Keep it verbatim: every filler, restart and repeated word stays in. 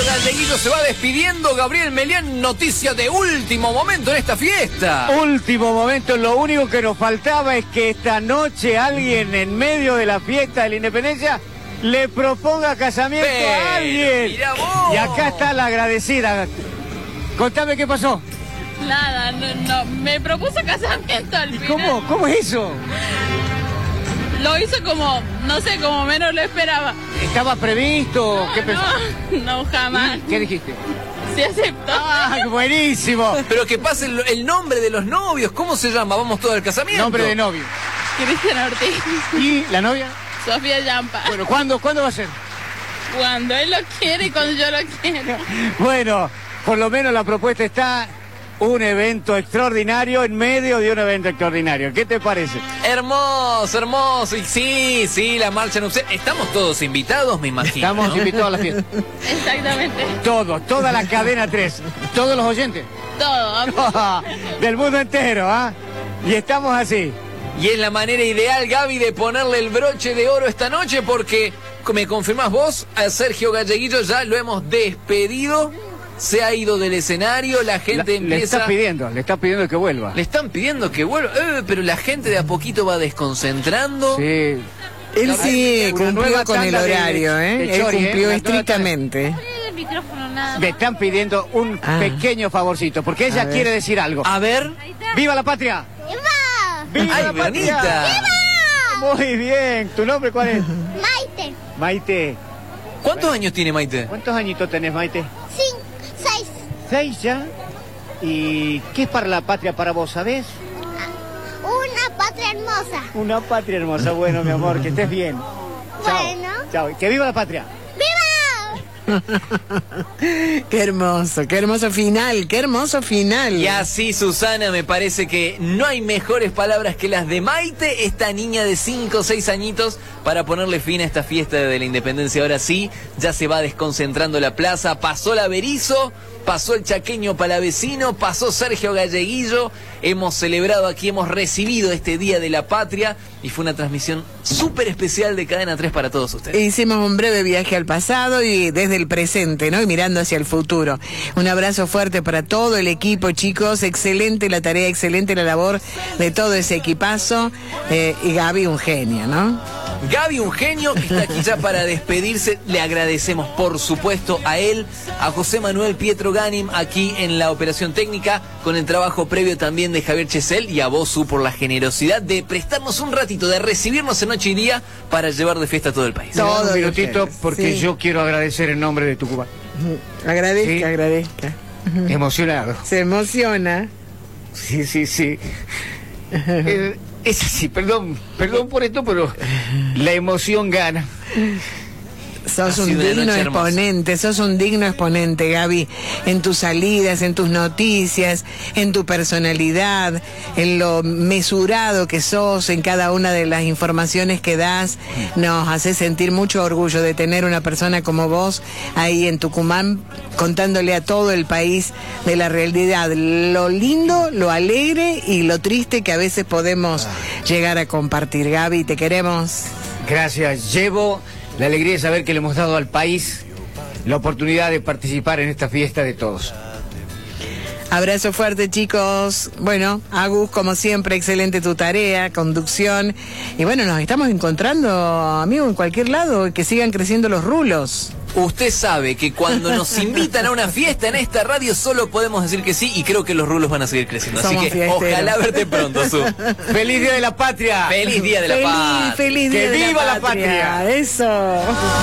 Galleguillo se va despidiendo. Gabriel Melián, noticia de último momento en esta fiesta. Último momento, lo único que nos faltaba es que esta noche alguien en medio de la fiesta de la Independencia le proponga casamiento Pero, a alguien. mirá vos. Y acá está la agradecida. Contame qué pasó. Nada, no, no, me propuso casamiento al ¿Y final. cómo, cómo es eso? Lo hizo como, no sé, como menos lo esperaba. ¿Estaba previsto? No, ¿Qué pensaste? no, no, jamás. ¿Qué dijiste? Sí aceptó. ¡Ah, buenísimo! Pero que pase el, el nombre de los novios. ¿Cómo se llama? Vamos todos al casamiento. Nombre de novio. Cristian Ortiz. ¿Y la novia? Sofía Yampa. Bueno, ¿cuándo, ¿cuándo va a ser? Cuando él lo quiere y cuando yo lo quiero. Bueno, por lo menos la propuesta está. Un evento extraordinario en medio de un evento extraordinario. ¿Qué te parece? Hermoso, hermoso. Y sí, sí, la marcha nupcial. Estamos todos invitados, me imagino. Estamos ¿no? invitados a la fiesta. Exactamente. Todos, toda la cadena tres. Todos los oyentes. Todo. Del mundo entero, ¿ah? Y estamos así. Y es la manera ideal, Gaby, de ponerle el broche de oro esta noche porque, me confirmás vos, a Sergio Galleguillo ya lo hemos despedido. Se ha ido del escenario, la gente La- empieza... Le está pidiendo, le está pidiendo que vuelva. Le están pidiendo que vuelva, eh, pero la gente de a poquito va desconcentrando. Sí. Él sí Una cumplió nueva con el tanda de- horario, ¿eh? de Él Chori, ¿eh? cumplió Una nueva estrictamente. El micrófono nada Le más. están pidiendo un Ah. pequeño favorcito, porque ella A ver. quiere decir algo. A ver. ¡Viva la patria! ¡Viva ¡Ay, la patria! Veronita! Muy bien. ¿Tu nombre cuál es? Maite, Maite. ¿Cuántos años tiene Maite? ¿Cuántos añitos tenés, Maite? cinco, seis, Seis ya. ¿Y qué es para la patria para vos, sabés? una patria hermosa. Una patria hermosa. Bueno, mi amor, que estés bien. Chao. Bueno. Chao. Que viva la patria. ¡Viva! Qué hermoso, qué hermoso final, qué hermoso final. Y así, Susana, me parece que no hay mejores palabras que las de Maite, esta niña de cinco o seis añitos, para ponerle fin a esta fiesta de la Independencia. Ahora sí, ya se va desconcentrando la plaza, pasó la Berizo, pasó el chaqueño palavecino, pasó Sergio Galleguillo, hemos celebrado aquí, hemos recibido este Día de la Patria y fue una transmisión súper especial de Cadena tres para todos ustedes. Hicimos un breve viaje al pasado y desde el presente, ¿no? Y mirando hacia el futuro. Un abrazo fuerte para todo el equipo, chicos. Excelente la tarea, excelente la labor de todo ese equipazo. Eh, y Gaby, un genio, ¿no? Gaby, un genio que está aquí ya para despedirse. Le agradecemos, por supuesto, a él, a José Manuel Pietro Ganim, aquí en la operación técnica, con el trabajo previo también de Javier Chesel, y a vos, Su, por la generosidad de prestarnos un ratito, de recibirnos en noche y día para llevar de fiesta a todo el país. Todo. Un Todos minutito, ustedes, porque sí. yo quiero agradecer en nombre de Tucumán. Agradezca, Sí. agradezca. Emocionado. Se emociona. Sí, sí, sí. Eh, es así, perdón, perdón por esto, pero la emoción gana. Sos Ha un sido una digno noche hermosa. exponente, sos un digno exponente, Gaby, en tus salidas, en tus noticias, en tu personalidad, en lo mesurado que sos, en cada una de las informaciones que das. Nos hace sentir mucho orgullo de tener una persona como vos ahí en Tucumán, contándole a todo el país de la realidad, lo lindo, lo alegre y lo triste que a veces podemos llegar a compartir. Gaby, te queremos. Gracias. Llevo la alegría de saber que le hemos dado al país la oportunidad de participar en esta fiesta de todos. Abrazo fuerte, chicos. Bueno, Agus, como siempre, excelente tu tarea, conducción. Y bueno, nos estamos encontrando, amigo, en cualquier lado, que sigan creciendo los rulos. Usted sabe que cuando nos invitan a una fiesta en esta radio solo podemos decir que sí, y creo que los rulos van a seguir creciendo. Somos Así que fiesteros. ojalá verte pronto, Su. ¡Feliz Día de la Patria! Feliz Día de la Feliz, Patria. feliz ¡Que día de viva la patria! Eso.